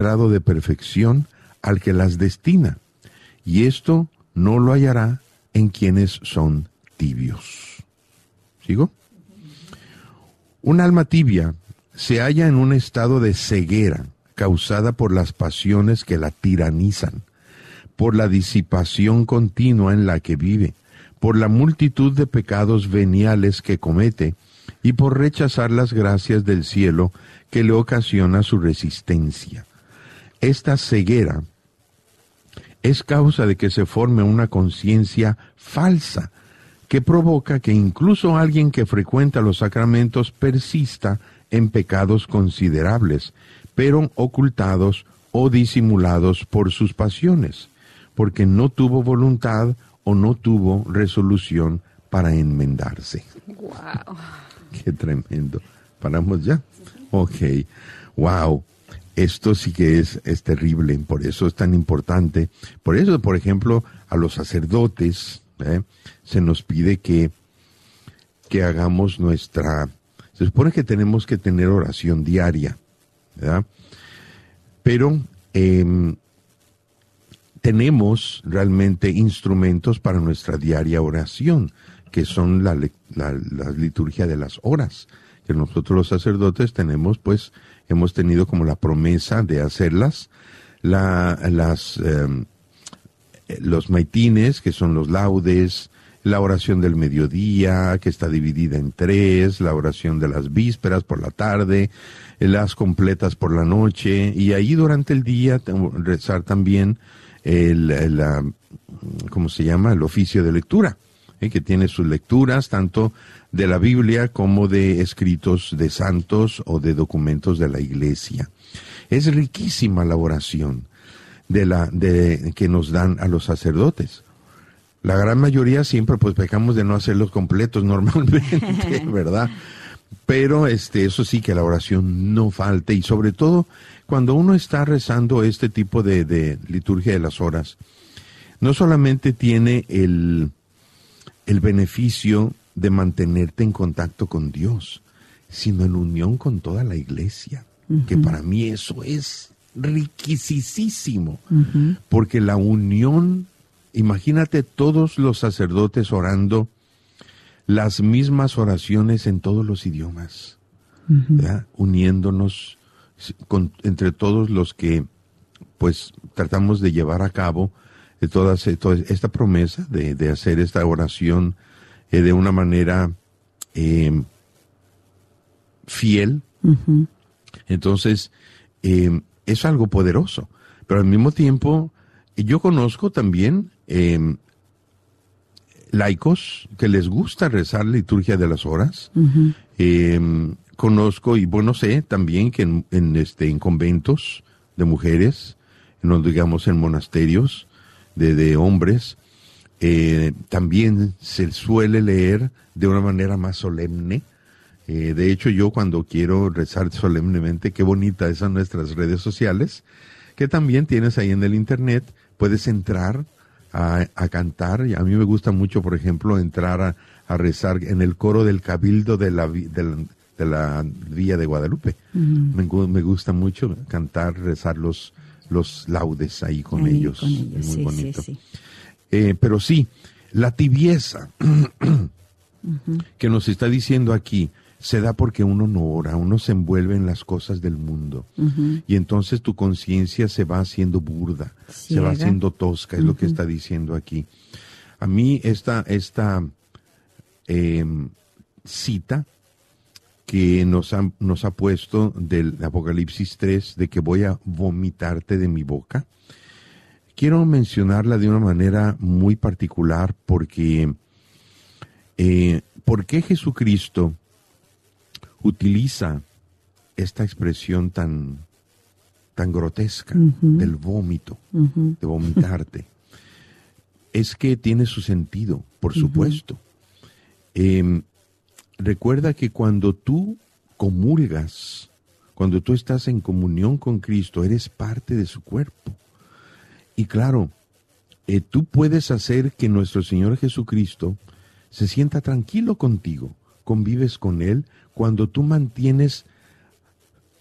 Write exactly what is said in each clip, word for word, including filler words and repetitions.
grado de perfección al que las destina, y esto no lo hallará en quienes son tibios. ¿Sigo? Un alma tibia se halla en un estado de ceguera causada por las pasiones que la tiranizan, por la disipación continua en la que vive, por la multitud de pecados veniales que comete y por rechazar las gracias del cielo que le ocasiona su resistencia. Esta ceguera es causa de que se forme una conciencia falsa que provoca que incluso alguien que frecuenta los sacramentos persista en pecados considerables, pero ocultados o disimulados por sus pasiones, porque no tuvo voluntad o no tuvo resolución para enmendarse. Wow. Qué tremendo. ¿Paramos ya? Ok. Wow. Esto sí que es, es terrible, por eso es tan importante. Por eso, por ejemplo, a los sacerdotes ¿eh? se nos pide que, que hagamos nuestra... Se supone que tenemos que tener oración diaria, ¿verdad? Pero eh, tenemos realmente instrumentos para nuestra diaria oración, que son la, la, la liturgia de las horas, que nosotros los sacerdotes tenemos, pues, hemos tenido como la promesa de hacerlas, la, las, eh, los maitines, que son los laudes, la oración del mediodía, que está dividida en tres, la oración de las vísperas por la tarde, las completas por la noche, y ahí durante el día rezar también el, el, la, ¿cómo se llama? El oficio de lectura, ¿eh? que tiene sus lecturas, tanto de la Biblia como de escritos de santos o de documentos de la Iglesia. Es riquísima la oración de la de que nos dan a los sacerdotes. La gran mayoría siempre pues pecamos de no hacerlos completos normalmente, ¿verdad? Pero este eso sí, que la oración no falte, y sobre todo cuando uno está rezando este tipo de, de liturgia de las horas, no solamente tiene el, el beneficio de mantenerte en contacto con Dios, sino en unión con toda la iglesia, uh-huh. que para mí eso es riquisísimo, uh-huh. porque la unión, imagínate todos los sacerdotes orando las mismas oraciones en todos los idiomas, uh-huh. ¿verdad? Uniéndonos con, entre todos los que pues tratamos de llevar a cabo de toda, toda esta promesa de, de hacer esta oración eh, de una manera eh, fiel. Uh-huh. Entonces eh, es algo poderoso, pero al mismo tiempo yo conozco también eh, laicos que les gusta rezar la liturgia de las horas. Uh-huh. Eh, conozco y bueno sé también que en, en este en conventos de mujeres, no digamos en monasterios de, de hombres, eh, también se suele leer de una manera más solemne. Eh, de hecho, yo cuando quiero rezar solemnemente, qué bonitas son nuestras redes sociales, que también tienes ahí en el internet, puedes entrar a, a cantar. Y a mí me gusta mucho, por ejemplo, entrar a, a rezar en el coro del Cabildo de la, de la, de la Villa de Guadalupe. Uh-huh. Me, me gusta mucho cantar, rezar los, los laudes ahí con ahí, ellos. Con ellos. Es muy sí, bonito. Sí, sí. Eh, pero sí, la tibieza uh-huh. que nos está diciendo aquí se da porque uno no ora, uno se envuelve en las cosas del mundo. Uh-huh. Y entonces tu conciencia se va haciendo burda, Ciega. se va haciendo tosca, es uh-huh. lo que está diciendo aquí. A mí esta, esta eh, cita que nos ha, nos ha puesto del Apocalipsis tres, de que voy a vomitarte de mi boca, quiero mencionarla de una manera muy particular porque eh, ¿por qué Jesucristo utiliza esta expresión tan, tan grotesca uh-huh. del vómito, uh-huh. de vomitarte? Es que tiene su sentido, por uh-huh. supuesto. Eh, recuerda que cuando tú comulgas, cuando tú estás en comunión con Cristo, eres parte de su cuerpo. Y claro, eh, tú puedes hacer que nuestro Señor Jesucristo se sienta tranquilo contigo, convives con Él, cuando tú mantienes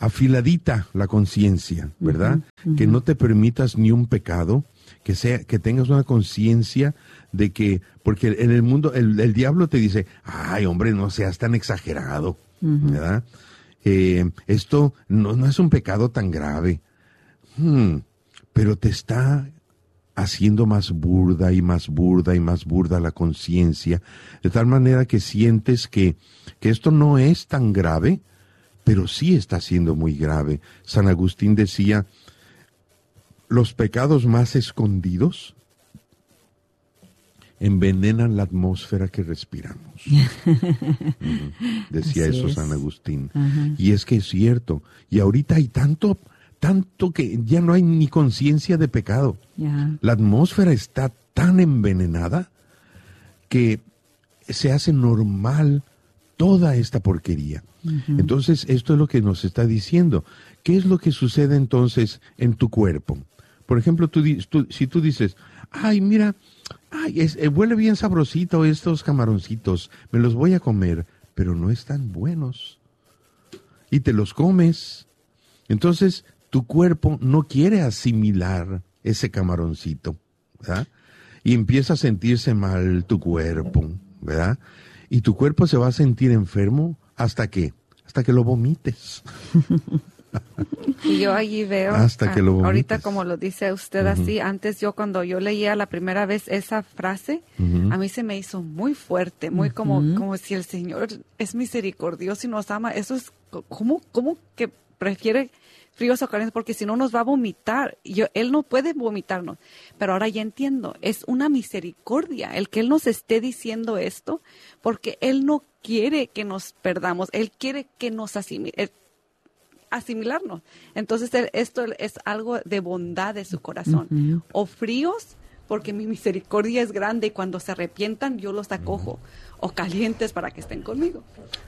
afiladita la conciencia, ¿verdad? Uh-huh, uh-huh. Que no te permitas ni un pecado, que sea, que tengas una conciencia de que, porque en el mundo, el, el diablo te dice, ay, hombre, no seas tan exagerado, uh-huh. ¿verdad? Eh, esto no, no es un pecado tan grave, hmm, pero te está haciendo más burda y más burda y más burda la conciencia, de tal manera que sientes que, que esto no es tan grave, pero sí está siendo muy grave. San Agustín decía, los pecados más escondidos envenenan la atmósfera que respiramos. uh-huh. Decía Así eso es. San Agustín. Uh-huh. Y es que es cierto. Y ahorita hay tanto, tanto que ya no hay ni conciencia de pecado. Yeah. La atmósfera está tan envenenada que se hace normal toda esta porquería. Uh-huh. Entonces, esto es lo que nos está diciendo. ¿Qué es lo que sucede entonces en tu cuerpo? Por ejemplo, tú, tú, si tú dices, ay, mira, ay, es, eh, huele bien sabrosito estos camaroncitos, me los voy a comer, pero no están buenos. Y te los comes. Entonces, tu cuerpo no quiere asimilar ese camaroncito, ¿verdad? Y empieza a sentirse mal tu cuerpo, ¿verdad? Y tu cuerpo se va a sentir enfermo ¿hasta qué? Hasta que lo vomites. Y yo allí veo, hasta que lo vomites. Ahorita como lo dice usted uh-huh. así, antes yo cuando yo leía la primera vez esa frase, uh-huh. a mí se me hizo muy fuerte, muy uh-huh. como, como si el Señor es misericordioso y nos ama. Eso es, ¿cómo, cómo que prefiere fríos o calientes? Porque si no nos va a vomitar. Yo, él no puede vomitarnos. Pero ahora ya entiendo, es una misericordia el que Él nos esté diciendo esto, porque Él no quiere que nos perdamos, Él quiere que nos asimile. asimilarnos. Entonces esto es algo de bondad de su corazón. Uh-huh. O fríos, porque mi misericordia es grande y cuando se arrepientan yo los acojo. O calientes para que estén conmigo.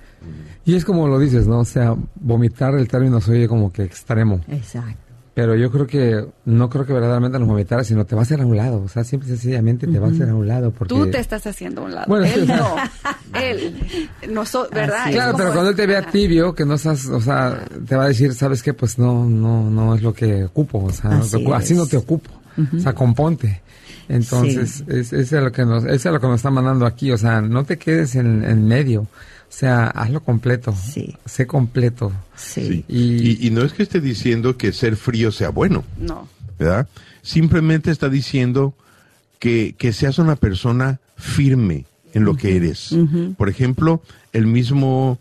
Y es como lo dices, ¿no? O sea, vomitar, el término se oye como que extremo. Exacto. Pero yo creo que, no creo que verdaderamente nos vomitaras, sino te va a hacer a un lado. O sea, simple y sencillamente te uh-huh. va a hacer a un lado. Porque... Tú te estás haciendo a un lado. Bueno, él no. Él. Nosotros, ¿verdad? Claro, como... pero cuando él te vea tibio, que no estás, o sea, te va a decir, ¿sabes qué? Pues no, no, no es lo que ocupo. O sea, así, no te, así no te ocupo. Uh-huh. O sea, componte. Entonces, sí. es, es, es lo que nos, es lo que nos está mandando aquí. O sea, no te quedes en, en medio. O sea, hazlo completo. Sí. Sé completo. Sí. Y, y, y no es que esté diciendo que ser frío sea bueno. No. ¿Verdad? Simplemente está diciendo que, que seas una persona firme en lo uh-huh. que eres. Uh-huh. Por ejemplo, el mismo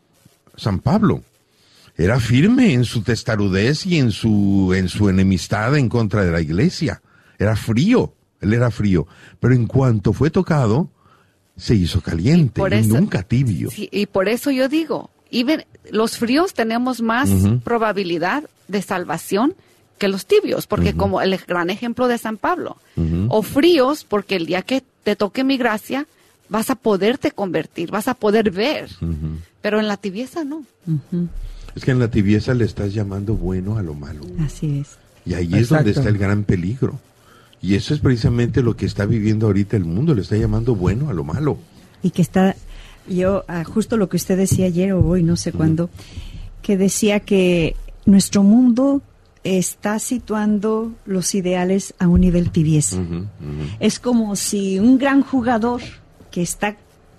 San Pablo era firme en su testarudez y en su, en su enemistad en contra de la iglesia. Era frío. Él era frío. Pero en cuanto fue tocado, se hizo caliente y, eso, y nunca tibio. Sí, y por eso yo digo, even, los fríos tenemos más uh-huh. probabilidad de salvación que los tibios, porque uh-huh. como el gran ejemplo de San Pablo. Uh-huh. O fríos, porque el día que te toque mi gracia, vas a poderte convertir, vas a poder ver. Uh-huh. Pero en la tibieza no. Uh-huh. Es que en la tibieza le estás llamando bueno a lo malo. Así es. Y ahí Exacto. es donde está el gran peligro. Y eso es precisamente lo que está viviendo ahorita el mundo, le está llamando bueno a lo malo. Y que está, yo, ah, justo lo que usted decía ayer o hoy, no sé uh-huh. cuándo, que decía que nuestro mundo está situando los ideales a un nivel tibieza. Uh-huh, uh-huh. Es como si un gran jugador que está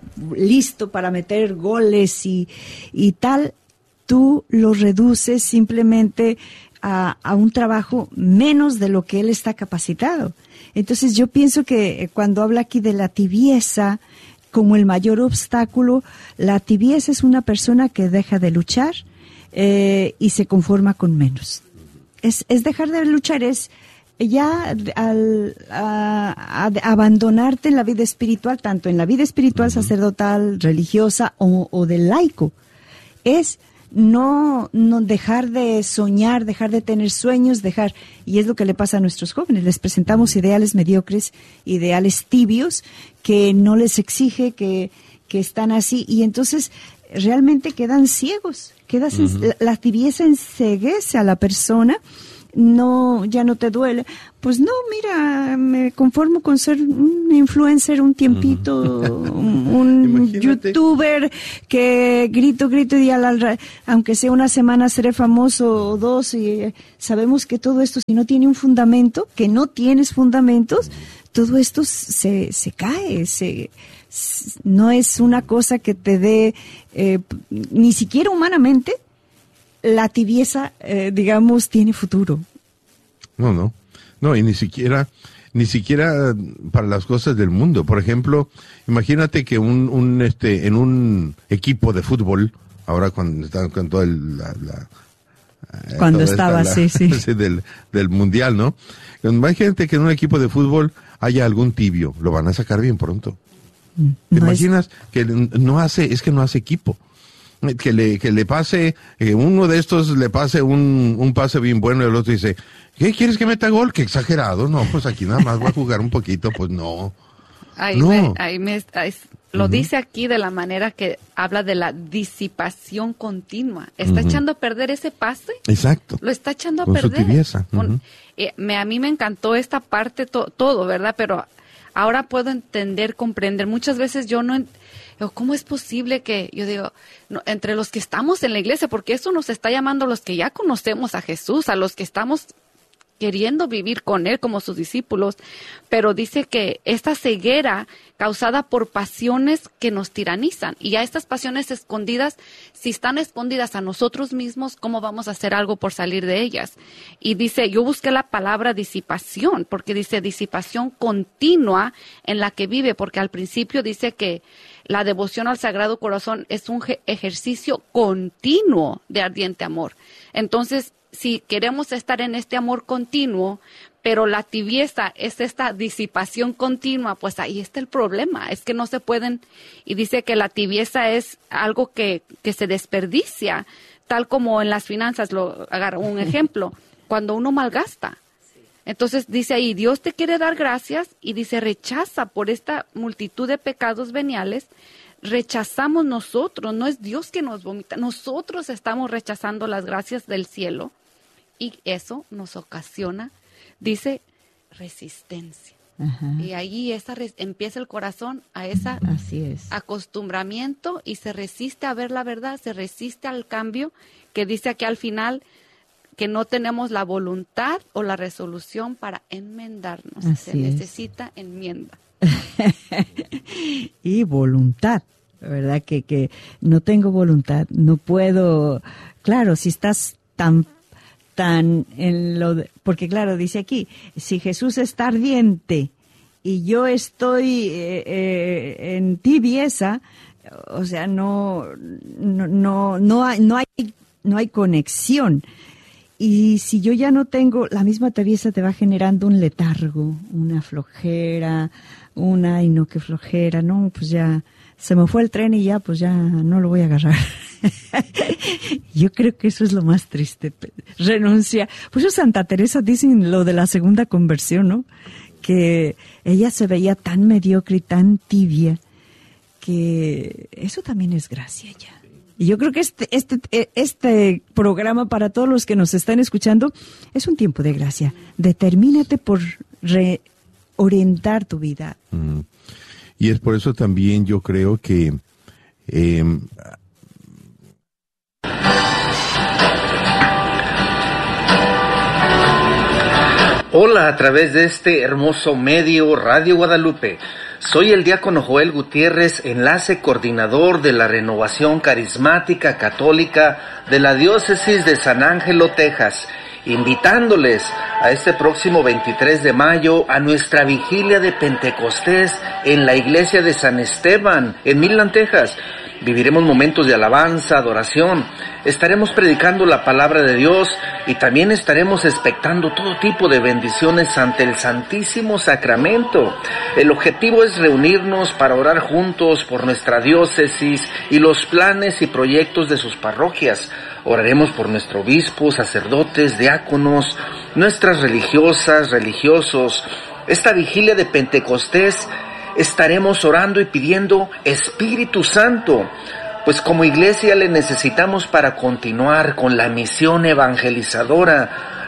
listo para meter goles y, y tal, tú lo reduces simplemente A, a un trabajo menos de lo que él está capacitado. Entonces yo pienso que cuando habla aquí de la tibieza como el mayor obstáculo, la tibieza es una persona que deja de luchar eh, y se conforma con menos. Es, es dejar de luchar, es ya al a, a, a abandonarte en la vida espiritual, tanto en la vida espiritual, sacerdotal, religiosa o, o del laico. Es No, no dejar de soñar, dejar de tener sueños, dejar, y es lo que le pasa a nuestros jóvenes, les presentamos ideales mediocres, ideales tibios, que no les exige, que, que están así, y entonces realmente quedan ciegos, quedas uh-huh. en, la, la tibieza enceguece a la persona, no, ya no te duele. Pues no, mira, me conformo con ser un influencer un tiempito, uh-huh. un youtuber que grito, grito y al, aunque sea una semana seré famoso o dos, y sabemos que todo esto, si no tiene un fundamento, que no tienes fundamentos, todo esto se, se cae, se, no es una cosa que te dé, eh, ni siquiera humanamente, la tibieza, eh, digamos, tiene futuro. No, no. No, y ni siquiera, ni siquiera para las cosas del mundo. Por ejemplo, imagínate que un, un este, en un equipo de fútbol, ahora cuando está con todo el, la, la cuando estaba, esta, la, sí, sí. Del, del mundial, ¿no? Imagínate que en un equipo de fútbol haya algún tibio, lo van a sacar bien pronto. ¿Te no imaginas es... que no hace, es que no hace equipo? Que le, que le pase, eh, uno de estos le pase un, un pase bien bueno y el otro dice, ¿qué quieres que meta gol? Qué exagerado. No, pues aquí nada más voy a jugar un poquito, pues no. Ahí no. me, ahí me, ahí, lo uh-huh. dice aquí de la manera que habla de la disipación continua. Está uh-huh. echando a perder ese pase. Exacto. Lo está echando a Con perder. Su tibieza. Uh-huh. Con, eh, me, a mí me encantó esta parte, to, todo, ¿verdad? Pero ahora puedo entender, comprender. Muchas veces yo no... ¿Cómo es posible que, yo digo, no, entre los que estamos en la iglesia, porque eso nos está llamando a los que ya conocemos a Jesús, a los que estamos queriendo vivir con Él como sus discípulos, pero dice que esta ceguera causada por pasiones que nos tiranizan, y a estas pasiones escondidas, si están escondidas a nosotros mismos, ¿cómo vamos a hacer algo por salir de ellas? Y dice, yo busqué la palabra disipación, porque dice disipación continua en la que vive, porque al principio dice que la devoción al Sagrado Corazón es un ejercicio continuo de ardiente amor. Entonces, si queremos estar en este amor continuo, pero la tibieza es esta disipación continua, pues ahí está el problema. Es que no se pueden, y dice que la tibieza es algo que, que se desperdicia, tal como en las finanzas, lo agarro un ejemplo, cuando uno malgasta. Entonces dice ahí, Dios te quiere dar gracias, y dice, rechaza por esta multitud de pecados veniales, rechazamos nosotros, no es Dios que nos vomita, nosotros estamos rechazando las gracias del cielo, y eso nos ocasiona, dice, resistencia. Ajá. Y ahí esa res, empieza el corazón a ese acostumbramiento, y se resiste a ver la verdad, se resiste al cambio, que dice aquí al final, que no tenemos la voluntad o la resolución para enmendarnos. Así Se es. Necesita enmienda. Y voluntad, ¿verdad? Que, que no tengo voluntad, no puedo. Claro, si estás tan, tan en lo de, porque claro, dice aquí, si Jesús está ardiente y yo estoy eh, eh, en tibieza, o sea, no, no, no, no hay, no hay, no hay conexión. Y si yo ya no tengo, la misma tibieza te va generando un letargo, una flojera, una, ay no, qué flojera, no, pues ya se me fue el tren y ya, pues ya no lo voy a agarrar. Yo creo que eso es lo más triste, renuncia. Pues Santa Teresa dice lo de la segunda conversión, ¿no? Que ella se veía tan mediocre y tan tibia, que eso también es gracia ya. Y yo creo que este, este, este programa, para todos los que nos están escuchando, es un tiempo de gracia. Determínate por reorientar tu vida. Mm. Y es por eso también yo creo que eh, hola, a través de este hermoso medio Radio Guadalupe. Soy el diácono Joel Gutiérrez, enlace coordinador de la Renovación Carismática Católica de la Diócesis de San Ángelo, Texas, invitándoles a este próximo veintitrés de mayo a nuestra vigilia de Pentecostés en la iglesia de San Esteban, en Midland, Texas. Viviremos momentos de alabanza, adoración, estaremos predicando la palabra de Dios y también estaremos expectando todo tipo de bendiciones ante el Santísimo Sacramento. El objetivo es reunirnos para orar juntos por nuestra diócesis y los planes y proyectos de sus parroquias. Oraremos por nuestro obispo, sacerdotes, diáconos, nuestras religiosas, religiosos. Esta vigilia de Pentecostés estaremos orando y pidiendo Espíritu Santo, pues como iglesia le necesitamos para continuar con la misión evangelizadora.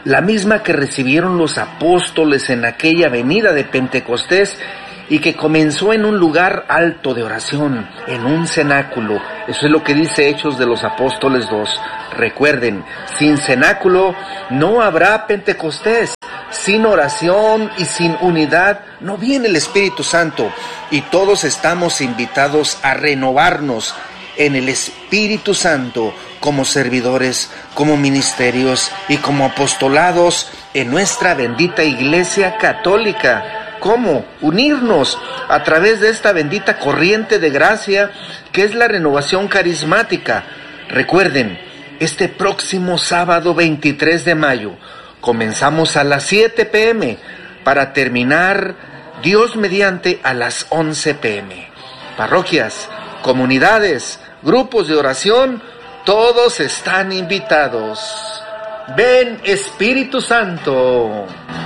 la misma que recibieron los apóstoles en aquella venida de Pentecostés y que comenzó en un lugar alto de oración, en un cenáculo. Eso es lo que dice Hechos de los Apóstoles dos. Recuerden, sin cenáculo no habrá Pentecostés. Sin oración y sin unidad no viene el Espíritu Santo, y todos estamos invitados a renovarnos en el Espíritu Santo como servidores, como ministerios y como apostolados en nuestra bendita Iglesia Católica. ¿Cómo? Unirnos a través de esta bendita corriente de gracia que es la renovación carismática. Recuerden, este próximo sábado veintitrés de mayo comenzamos a las siete pe eme para terminar, Dios mediante, a las once pe eme. Parroquias, comunidades, grupos de oración, todos están invitados. Ven, Espíritu Santo.